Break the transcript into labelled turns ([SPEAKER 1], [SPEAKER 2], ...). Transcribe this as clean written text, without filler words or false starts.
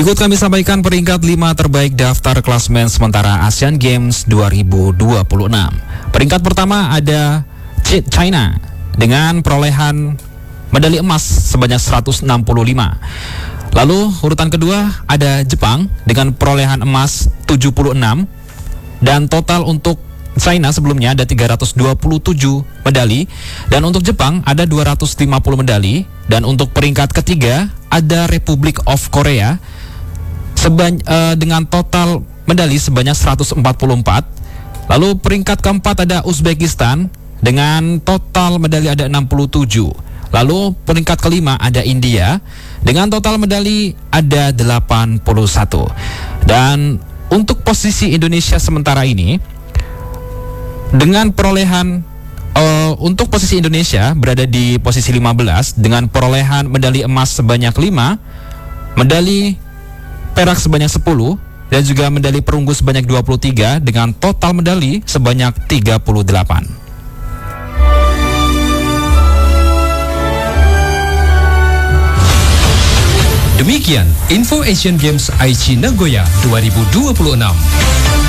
[SPEAKER 1] Berikut kami sampaikan peringkat 5 terbaik daftar klasemen sementara Asian Games 2026. Peringkat pertama ada China dengan perolehan medali emas sebanyak 165. Lalu urutan kedua ada Jepang dengan perolehan emas 76. Dan total untuk China sebelumnya ada 327 medali, dan untuk Jepang ada 250 medali, dan untuk peringkat ketiga ada Republik of Korea dengan total medali sebanyak 144. Lalu peringkat keempat ada Uzbekistan dengan total medali ada 67. Lalu peringkat kelima ada India dengan total medali ada 81. Dan untuk posisi Indonesia sementara ini dengan perolehan untuk posisi Indonesia berada di posisi 15 dengan perolehan medali emas sebanyak 5, medali perak sebanyak 10, dan juga medali perunggu sebanyak 23 dengan total medali sebanyak 38.
[SPEAKER 2] Demikian info Asian Games Aichi Nagoya 2026.